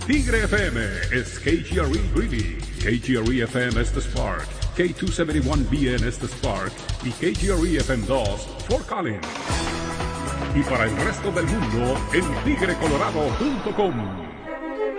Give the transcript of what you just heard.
Tigre FM is KGRE Greeley, KGRE FM es The Spark, K271BN es The Spark y KGRE FM2 Fort Collins. Y para el resto del mundo en tigrecolorado.com.